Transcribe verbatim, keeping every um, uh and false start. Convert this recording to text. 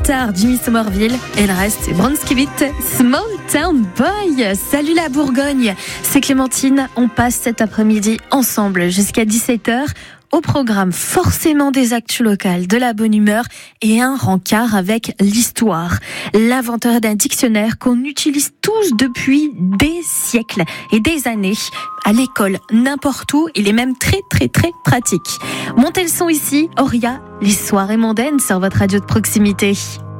tard, Jimmy Somerville. Et le reste, c'est Bronskivit, Small Town Boy. Salut la Bourgogne, c'est Clémentine. On passe cet après-midi ensemble jusqu'à dix-sept heures. Au programme, forcément des actus locales, de la bonne humeur et un rencard avec l'histoire. L'inventeur d'un dictionnaire qu'on utilise tous depuis des siècles et des années. À l'école, n'importe où, il est même très très très pratique. Montez le son ici, Auria, l'histoire est mondaine sur votre radio de proximité.